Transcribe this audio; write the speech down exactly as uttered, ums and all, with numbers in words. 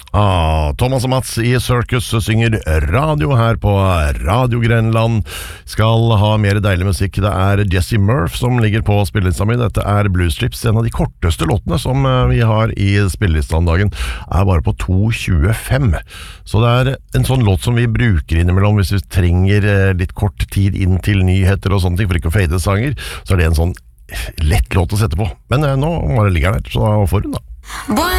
Ah, Thomas og Mats i Circus synger radio her på Radio Grenland. Skal ha mer deilig musikk. Det er Jesse Murph som ligger på spillelista mi. Dette er Blue Strips, en av de korteste låtene som vi har i spillelista om dagen. Er bare på to tjuefem. Så det er en sånn låt som vi bruker innimellom hvis vi trenger litt kort tid inn til nyheter og sånne ting, for ikke å fade sanger. Så er det en sånn lett låt å sette på. Men nå må det ligge der, så da får hun da.